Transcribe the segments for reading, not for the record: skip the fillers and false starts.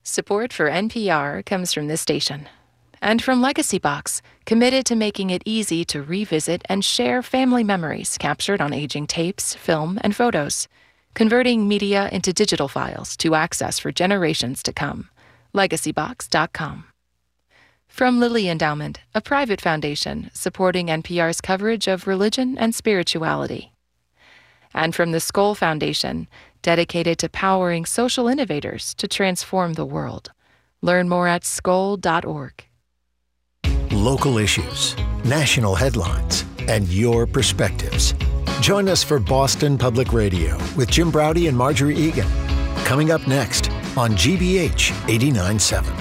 Support for NPR comes from this station. And from Legacy Box, committed to making it easy to revisit and share family memories captured on aging tapes, film, and photos, converting media into digital files to access for generations to come. LegacyBox.com. From Lilly Endowment, a private foundation supporting NPR's coverage of religion and spirituality. And from the Skoll Foundation, dedicated to powering social innovators to transform the world. Learn more at skoll.org. Local issues, national headlines, and your perspectives. Join us for Boston Public Radio with Jim Braude and Marjorie Egan. Coming up next on GBH 89.7.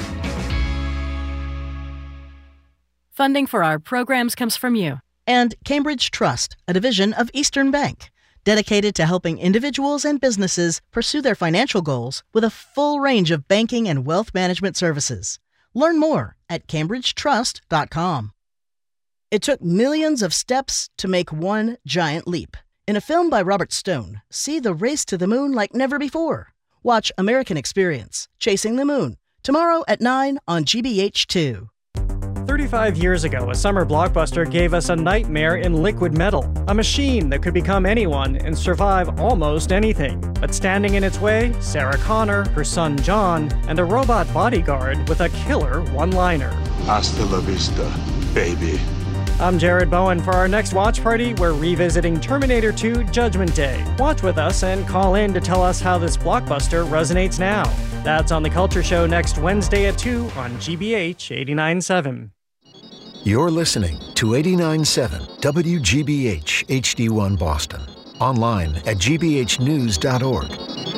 Funding for our programs comes from you. And Cambridge Trust, a division of Eastern Bank, dedicated to helping individuals and businesses pursue their financial goals with a full range of banking and wealth management services. Learn more at cambridgetrust.com. It took millions of steps to make one giant leap. In a film by Robert Stone, see the race to the moon like never before. Watch American Experience, Chasing the Moon, tomorrow at 9 on GBH2. 35 years ago, a summer blockbuster gave us a nightmare in liquid metal, a machine that could become anyone and survive almost anything. But standing in its way, Sarah Connor, her son John, and a robot bodyguard with a killer one-liner. Hasta la vista, baby. I'm Jared Bowen. For our next watch party, we're revisiting Terminator 2 Judgment Day. Watch with us and call in to tell us how this blockbuster resonates now. That's on The Culture Show next Wednesday at 2 on GBH 89.7. You're listening to 89.7 WGBH HD1 Boston. Online at gbhnews.org.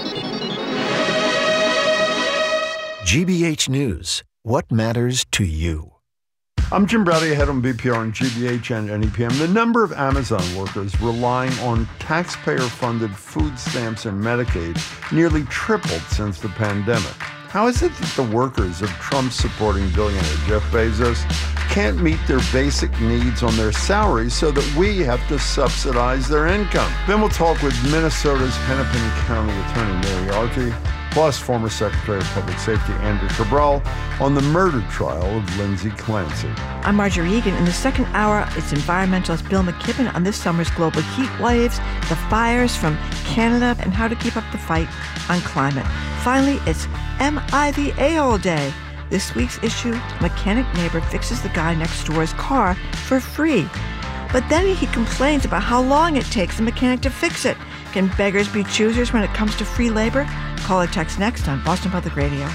GBH News. What matters to you? I'm Jim Braude, head on BPR and GBH and NEPM. The number of Amazon workers relying on taxpayer-funded food stamps and Medicaid nearly tripled since the pandemic. How is it that the workers of Trump-supporting billionaire Jeff Bezos can't meet their basic needs on their salaries so that we have to subsidize their income? Then we'll talk with Minnesota's Hennepin County Attorney Mary Archie, plus former Secretary of Public Safety Andrew Cabral on the murder trial of Lindsay Clancy. I'm Marjorie Egan. In the second hour, it's environmentalist Bill McKibben on this summer's global heat waves, the fires from Canada, and how to keep up the fight on climate. Finally, it's Am I the A-hole Day? This week's issue, mechanic neighbor fixes the guy next door's car for free. But then he complains about how long it takes the mechanic to fix it. Can beggars be choosers when it comes to free labor? Call or text next on Boston Public Radio.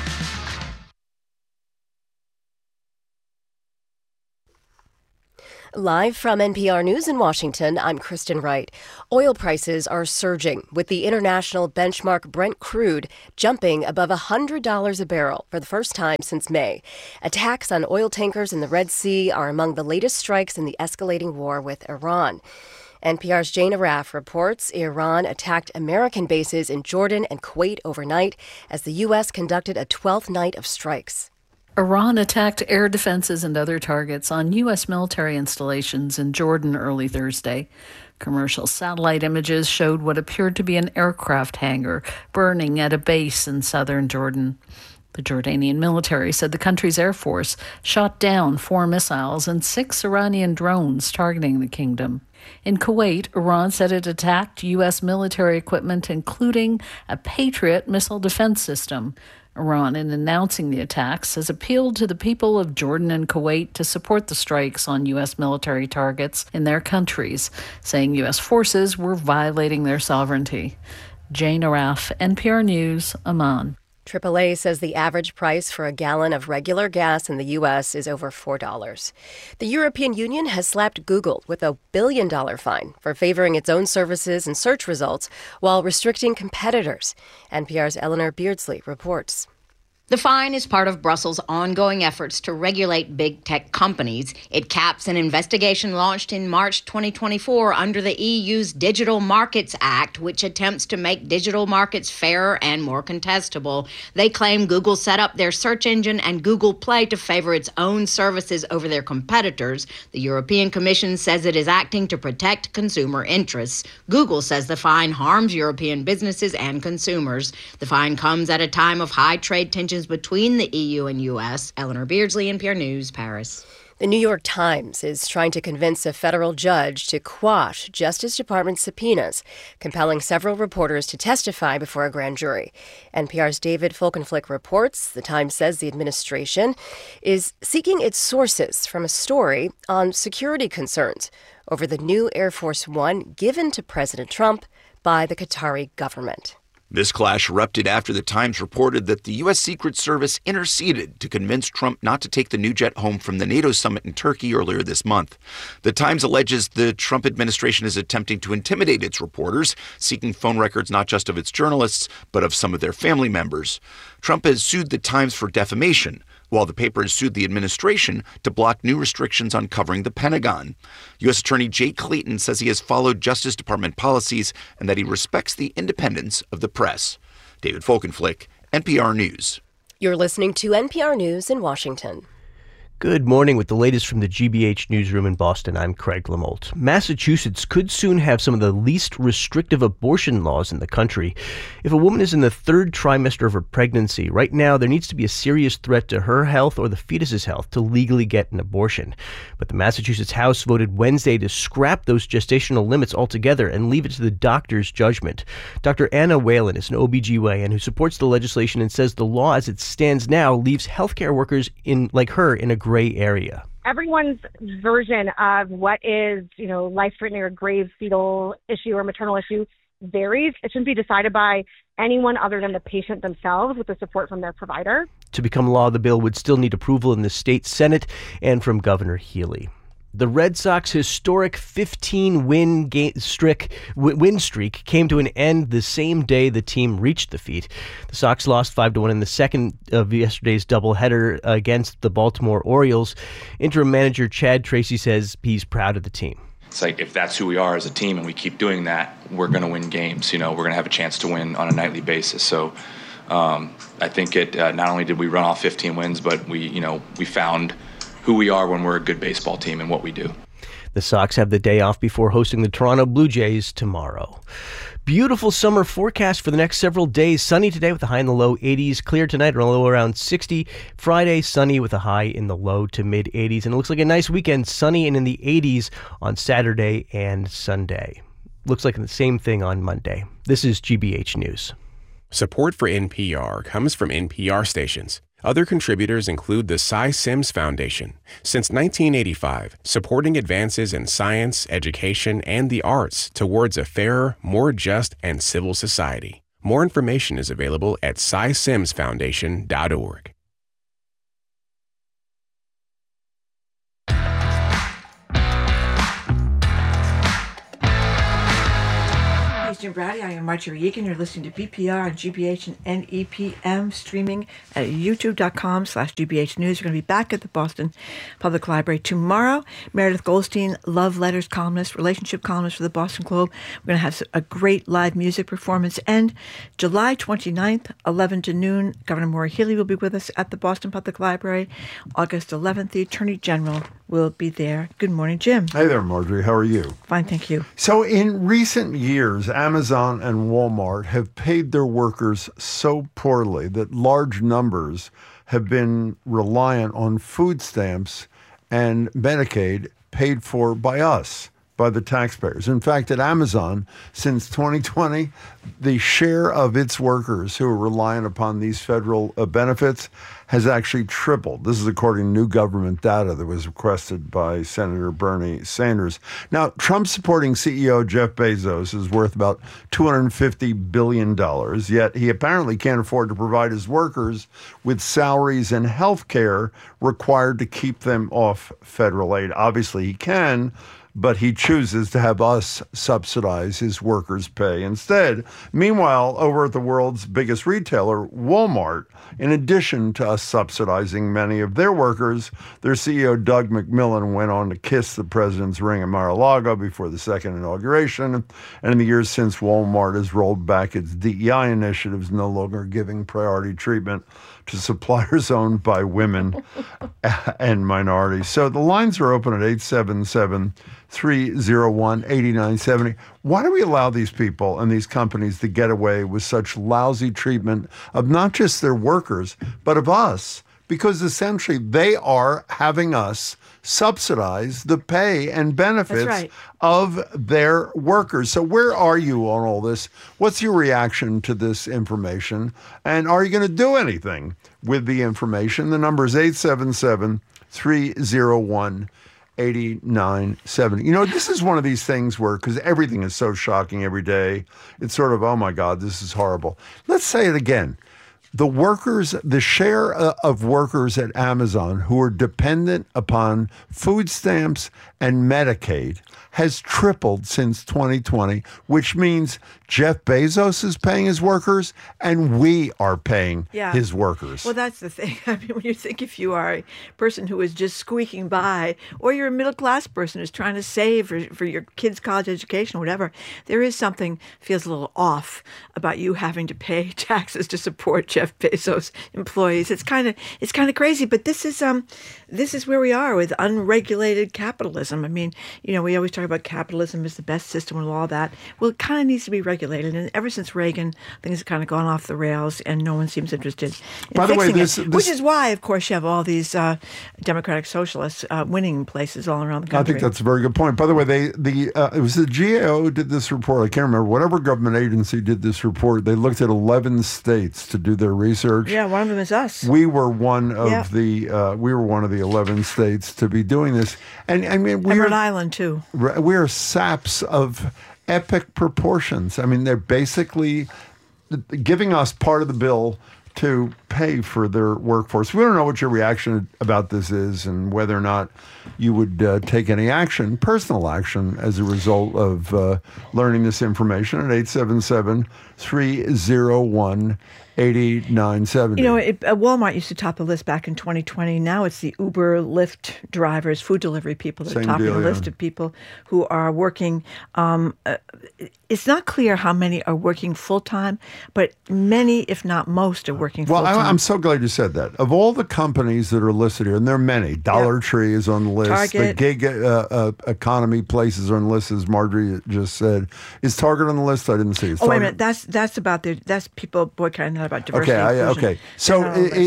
Live from NPR News in Washington, I'm Kristen Wright. Oil prices are surging, with the international benchmark Brent crude jumping above $100 a barrel for the first time since May. Attacks on oil tankers in the Red Sea are among the latest strikes in the escalating war with Iran. NPR's Jane Arraf reports Iran attacked American bases in Jordan and Kuwait overnight as the U.S. conducted a 12th night of strikes. Iran attacked air defenses and other targets on U.S. military installations in Jordan early Thursday. Commercial satellite images showed what appeared to be an aircraft hangar burning at a base in southern Jordan. The Jordanian military said the country's air force shot down 4 missiles and 6 Iranian drones targeting the kingdom. In Kuwait, Iran said it attacked U.S. military equipment, including a Patriot missile defense system. Iran, in announcing the attacks, has appealed to the people of Jordan and Kuwait to support the strikes on U.S. military targets in their countries, saying U.S. forces were violating their sovereignty. Jane Arraf, NPR News, Amman. AAA says the average price for a gallon of regular gas in the U.S. is over $4. The European Union has slapped Google with a $1 billion fine for favoring its own services and search results while restricting competitors. NPR's Eleanor Beardsley reports. The fine is part of Brussels' ongoing efforts to regulate big tech companies. It caps an investigation launched in March 2024 under the EU's Digital Markets Act, which attempts to make digital markets fairer and more contestable. They claim Google set up their search engine and Google Play to favor its own services over their competitors. The European Commission says it is acting to protect consumer interests. Google says the fine harms European businesses and consumers. The fine comes at a time of high trade tensions relations between the EU and U.S. Eleanor Beardsley, NPR News, Paris. The New York Times is trying to convince a federal judge to quash Justice Department subpoenas, compelling several reporters to testify before a grand jury. NPR's David Folkenflik reports the Times says the administration is seeking its sources from a story on security concerns over the new Air Force One given to President Trump by the Qatari government. This clash erupted after the Times reported that the U.S. Secret Service interceded to convince Trump not to take the new jet home from the NATO summit in Turkey earlier this month. The Times alleges the Trump administration is attempting to intimidate its reporters, seeking phone records not just of its journalists, but of some of their family members. Trump has sued the Times for defamation, while the paper has sued the administration to block new restrictions on covering the Pentagon. U.S. Attorney Jake Clayton says he has followed Justice Department policies and that he respects the independence of the press. David Folkenflik, NPR News. You're listening to NPR News in Washington. Good morning. With the latest from the GBH newsroom in Boston, I'm Craig Lamolt. Massachusetts could soon have some of the least restrictive abortion laws in the country. If a woman is in the third trimester of her pregnancy, right now there needs to be a serious threat to her health or the fetus's health to legally get an abortion. But the Massachusetts House voted Wednesday to scrap those gestational limits altogether and leave it to the doctor's judgment. Dr. Anna Whalen is an OBGYN who supports the legislation and says the law as it stands now leaves healthcare workers like her in a gray area. Everyone's version of what is, life-threatening or grave fetal issue or maternal issue varies. It shouldn't be decided by anyone other than the patient themselves with the support from their provider. To become law, the bill would still need approval in the state Senate and from Governor Healey. The Red Sox historic 15-win streak came to an end the same day the team reached the feat. The Sox lost 5-1 in the second of yesterday's doubleheader against the Baltimore Orioles. Interim manager Chad Tracy says he's proud of the team. It's like if that's who we are as a team and we keep doing that, we're going to win games. We're going to have a chance to win on a nightly basis. So I think not only did we run off 15 wins, but we found who we are when we're a good baseball team and what we do. The Sox have the day off before hosting the Toronto Blue Jays tomorrow. Beautiful summer forecast for the next several days. Sunny today with a high in the low 80s. Clear tonight, a low around 60. Friday, sunny with a high in the low to mid 80s. And it looks like a nice weekend, sunny and in the 80s on Saturday and Sunday. Looks like the same thing on Monday. This is GBH News. Support for NPR comes from NPR stations. Other contributors include the Cy Sims Foundation. Since 1985, supporting advances in science, education, and the arts towards a fairer, more just, and civil society. More information is available at cysimsfoundation.org. Jim Browdy. I am Marjorie Egan. You're listening to BPR on GBH and NEPM, streaming at youtube.com/GBH News. We're going to be back at the Boston Public Library tomorrow. Meredith Goldstein, love letters columnist, relationship columnist for the Boston Globe. We're going to have a great live music performance. And July 29th, 11 to noon, Governor Maura Healey will be with us at the Boston Public Library. August 11th, the Attorney General will be there. Good morning, Jim. Hey there, Marjorie. How are you? Fine, thank you. So in recent years, Amazon and Walmart have paid their workers so poorly that large numbers have been reliant on food stamps and Medicaid paid for by us, by the taxpayers. In fact, at Amazon, since 2020, the share of its workers who are reliant upon these federal benefits has actually tripled. This is according to new government data that was requested by Senator Bernie Sanders. Now, Trump-supporting CEO Jeff Bezos is worth about $250 billion, yet he apparently can't afford to provide his workers with salaries and health care required to keep them off federal aid. Obviously, he can, but he chooses to have us subsidize his workers' pay instead. Meanwhile, over at the world's biggest retailer, Walmart, in addition to us subsidizing many of their workers, their CEO, Doug McMillon, went on to kiss the president's ring at Mar-a-Lago before the second inauguration. And in the years since, Walmart has rolled back its DEI initiatives, no longer giving priority treatment to suppliers owned by women and minorities. So the lines are open at 877 301-8970. Why do we allow these people and these companies to get away with such lousy treatment of not just their workers, but of us? Because essentially they are having us subsidize the pay and benefits of their workers. So where are you on all this? What's your reaction to this information? And are you going to do anything with the information? The number is 877-301-8970. You know, this is one of these things where, because everything is so shocking every day, it's sort of, oh my God, this is horrible. Let's say it again. The workers, the share of workers at Amazon who are dependent upon food stamps and Medicaid has tripled since 2020, which means Jeff Bezos is paying his workers and we are paying his workers. Well, that's the thing. I mean, when you think if you are a person who is just squeaking by, or you're a middle-class person who's trying to save for your kids' college education or whatever, there is something feels a little off about you having to pay taxes to support Jeff Bezos employees. It's kind of crazy, but this is where we are with unregulated capitalism. I mean, you know, we always talk about capitalism is the best system and all that. Well, it kind of needs to be regulated. And ever since Reagan, things have kind of gone off the rails, and no one seems interested in fixing it. Which is why, of course, you have all these democratic socialists winning places all around the country. I think that's a very good point. By the way, it was the GAO did this report. I can't remember. Whatever government agency did this report, they looked at 11 states to do their research. Yeah, one of them is us. We were one of the 11 states to be doing this, and I mean, Rhode Island too. We are saps of epic proportions. I mean, they're basically giving us part of the bill to pay for their workforce. We don't know what your reaction about this is and whether or not you would take any action, personal action, as a result of learning this information at 877-301-8970. You know, Walmart used to top the list back in 2020. Now it's the Uber, Lyft drivers, food delivery people that are topping the list of people who are working. It's not clear how many are working full-time, but many, if not most, are working full-time. Well, I'm so glad you said that. Of all the companies that are listed here, and there are many, Dollar Tree is on the list. Target. The gig economy places are on the list, as Marjorie just said. Is Target on the list? I didn't see it. Wait a minute. That's about that's people boycotting, not about diversity. Okay. So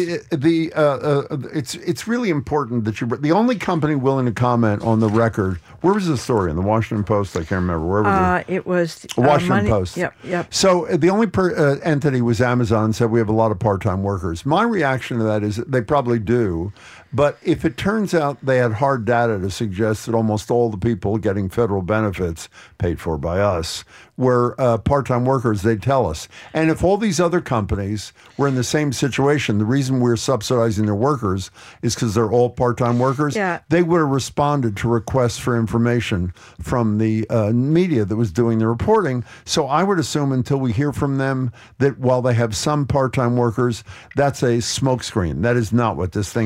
it's really important that the only company willing to comment on the record. Where was the story? In the Washington Post? I can't remember. Where was it? It was Washington Post. Yep. So the only entity was Amazon. Said we have a lot of part-time workers. My reaction to that is that they probably do. But if it turns out they had hard data to suggest that almost all the people getting federal benefits paid for by us were part-time workers, they'd tell us. And if all these other companies were in the same situation, the reason we're subsidizing their workers is because they're all part-time workers, they would have responded to requests for information from the media that was doing the reporting. So I would assume until we hear from them that while they have some part-time workers, that's a smokescreen. That is not what this thing